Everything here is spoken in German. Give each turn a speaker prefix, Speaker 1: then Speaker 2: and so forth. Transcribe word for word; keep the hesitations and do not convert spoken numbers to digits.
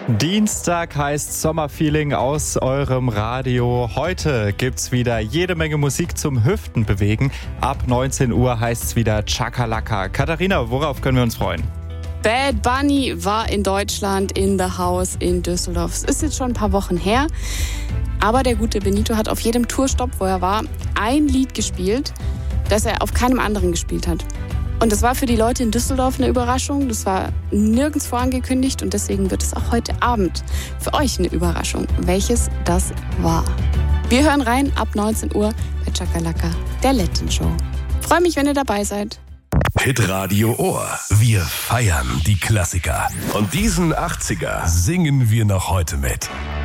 Speaker 1: Dienstag heißt Sommerfeeling aus eurem Radio. Heute gibt's wieder jede Menge Musik zum Hüften bewegen. Ab neunzehn Uhr heißt's wieder Chakalaka. Katharina, worauf können wir uns freuen?
Speaker 2: Bad Bunny war in Deutschland in The House in Düsseldorf. Es ist jetzt schon ein paar Wochen her, aber der gute Benito hat auf jedem Tourstopp, wo er war, ein Lied gespielt, das er auf keinem anderen gespielt hat. Und das war für die Leute in Düsseldorf eine Überraschung. Das war nirgendwo angekündigt und deswegen wird es auch heute Abend für euch eine Überraschung, welches das war. Wir hören rein ab neunzehn Uhr bei Chakalaka, der Latin Show. Freue mich, wenn ihr dabei seid.
Speaker 3: Hitradio Ohr. Wir feiern die Klassiker. Und diesen achtziger singen wir noch heute mit.